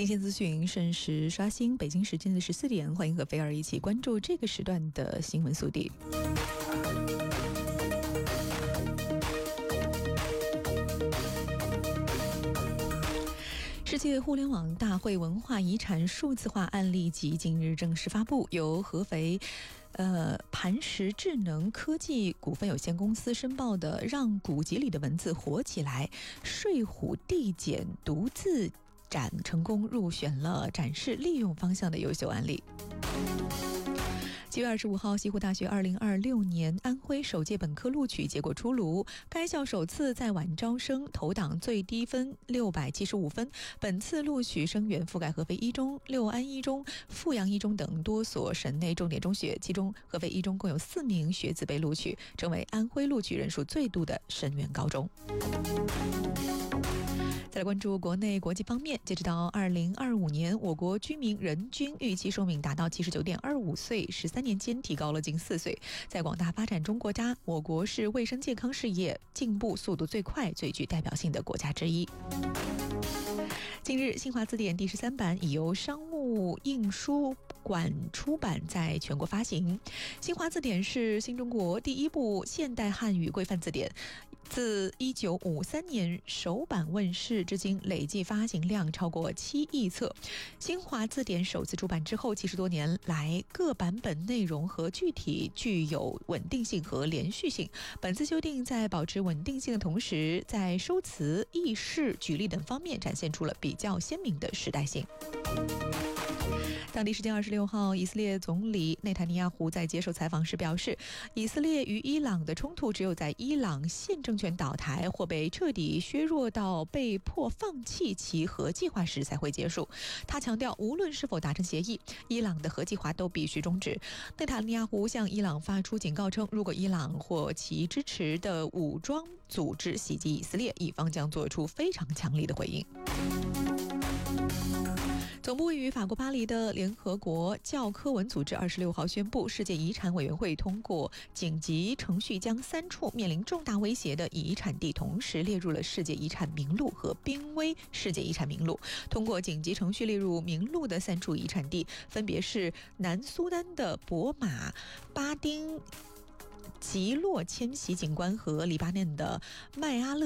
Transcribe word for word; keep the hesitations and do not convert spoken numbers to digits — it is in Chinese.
新鲜资讯瞬时刷新，北京时间的十四点，欢迎和菲儿一起关注这个时段的新闻速递。世界互联网大会文化遗产数字化案例集近日正式发布，由合肥呃，磐石智能科技股份有限公司申报的让古籍里的文字活起来睡虎地简独字展成功入选了展示利用方向的优秀案例。七月二十五号，西湖大学二零二六年安徽首届本科录取结果出炉，该校首次在晚招生，投档最低分六百七十五分。本次录取生源覆盖合肥一中、六安一中、阜阳一中等多所省内重点中学，其中合肥一中共有四名学子被录取，成为安徽录取人数最多的省源高中。再来关注国内国际方面，截止到二零二五年，我国居民人均预期寿命达到七十九点二五岁，十三年间提高了近四岁。在广大发展中国家，我国是卫生健康事业进步速度最快、最具代表性的国家之一。近日，新华字典第十三版已由商务印书馆出版，在全国发行。新华字典是新中国第一部现代汉语规范字典，自一九五三年首版问世至今，累计发行量超过七亿册。新华字典首次出版之后，七十多年来各版本内容和具体具有稳定性和连续性。本次修订在保持稳定性的同时，在收词、意识、举例等方面展现出了比较鲜明的时代性。当地时间二十六号，以色列总理内塔尼亚胡在接受采访时表示，以色列与伊朗的冲突只有在伊朗现政权倒台或被彻底削弱到被迫放弃其核计划时才会结束。他强调，无论是否达成协议，伊朗的核计划都必须终止。内塔尼亚胡向伊朗发出警告称，如果伊朗或其支持的武装组织袭击以色列，以方将做出非常强力的回应。总部位于法国巴黎的联合国教科文组织二十六号宣布，世界遗产委员会通过紧急程序，将三处面临重大威胁的遗产地同时列入了世界遗产名录和濒危世界遗产名录。通过紧急程序列入名录的三处遗产地，分别是南苏丹的博马、巴丁吉洛迁徙景观和黎巴嫩的麦阿勒